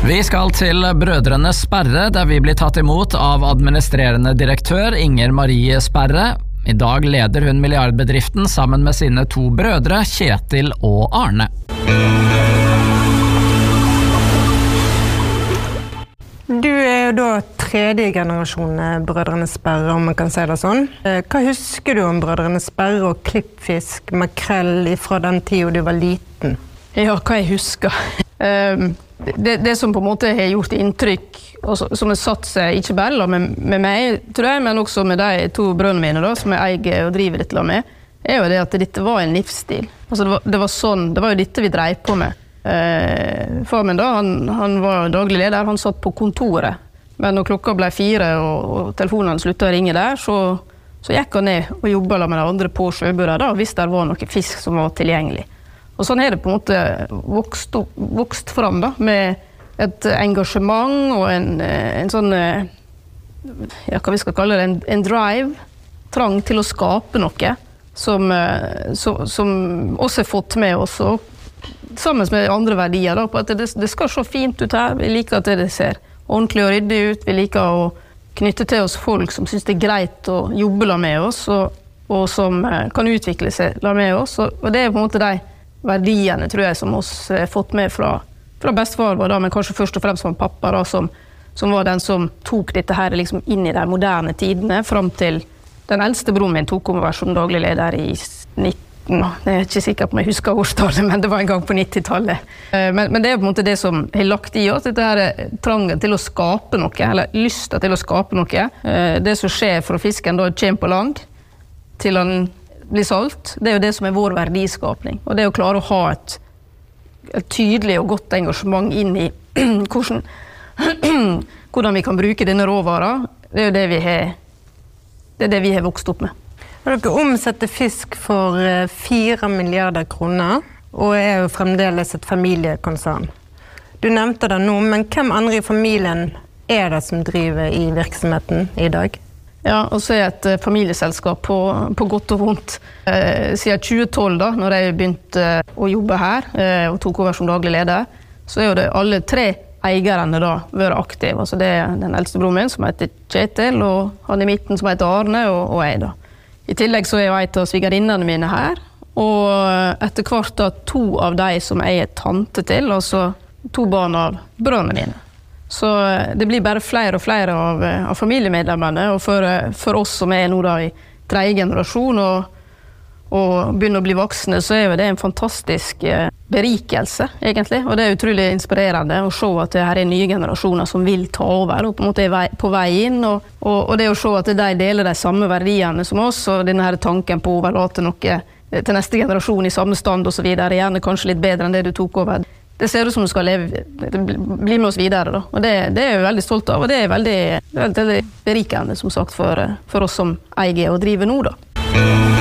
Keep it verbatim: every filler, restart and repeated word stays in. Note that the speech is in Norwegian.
Vi skal til Brødrene Sperre, der vi blir tatt imot av administrerende direktør Inger Marie Sperre. I dag leder hun milliardbedriften sammen med sine to brødre, Kjetil og Arne. Du er jo da tredje generasjon Brødrene Sperre, om man kan si det sånn. Hva husker du om Brødrene Sperre og klippfisk, makrell fra den tiden du var liten? Ja, hva jeg husker? Um, det, det som på en måte har gjort inntrykk, og som har satt seg ikke bare med, med meg, tror jeg, men også med de to brødrene mine, da, som jeg eier og driver dette med, er jo det at dette var en livsstil. Altså, det, var, det, var sånn, det var jo dette vi drev på med. Uh, far min da, han, han var daglig leder, han satt på kontoret. Men når klokka ble fire og, og telefonene sluttet å ringe der, så, så gikk han ned og jobbet med de andre på sjøburet da, hvis det var noe fisk som var tilgjengelig. Og sånn er det på en måte vokst, opp, vokst fram da, med et engasjement og en, en sånn, ja, hva vi skal kalle det, en, en drive, trang til å skape noe, som, som, som også har fått med oss, og sammen med andre verdier da, på at det, det skal se fint ut her, vi liker at det ser ordentlig og ryddig ut, vi liker å knytte til oss folk som synes det er greit å jobbe la med oss, og, og som kan utvikle seg la med oss, og, og det er på en måte de verdiene, tror jeg, som oss har fått med fra, fra bestefar, da, men kanskje først og fremst fra pappa, da, som, som var den som tok dette her liksom inn i de moderne tidene, frem til den eldste broren min tok over som daglig leder i nitten, jeg er ikke sikker på om jeg husker årstallet, men det var en gang på nittitallet. Men, men det er på en måte det som har lagt i oss, dette her trangen til å skape noe, eller lysten til å skape noe. Det som skjer fra fisken da kommer på land, til han blir solgt, det er jo det som er vår verdiskapning. Og det er å klare å ha et, et tydelig og godt engasjement inn i hvordan, hvordan vi kan bruke denne råvara. Det er jo det vi har, det er det vi har vokst opp med. Dere omsetter fisk for fire milliarder kroner, og er jo fremdeles et familiekonsern. Du nevnte det nå, men hvem andre i familien er det som driver i virksomheten i dag? Ja, og så er et familieselskap på, på godt og vondt. Eh, siden tjue tolv da, når jeg begynte å jobbe her, eh, og tok over som daglig leder, så er jo det alle tre eierne da vært aktive. Altså det er den eldste broren min som heter Kjetil, og han i midten som heter Arne, og, og jeg da. I tillegg så er jo jeg til svigerinnene mine her, og etter hvert da to av de som jeg er tante til, altså to barn av brødrene mine. Så det blir bare flere og flere av, av familiemedlemmene, og for, for oss som er nå da i tredje generasjon og, og begynner å bli voksne, så er det en fantastisk berikelse, egentlig. Og det er utrolig inspirerende å se at det her er nye generasjoner som vil ta over, og på en måte er på vei inn, og, og, og det å se at de deler de samme verdiene som oss, og denne her tanken på å overlate noe til neste generasjon i samme stand og så videre, gjerne kanskje litt bedre enn det du tok over. Det ser ut som du skal leve, bli med oss videre da, og det, det er jeg veldig stolt av, og det er veldig, veldig berikende, som sagt, for, for oss som eier og driver nå da.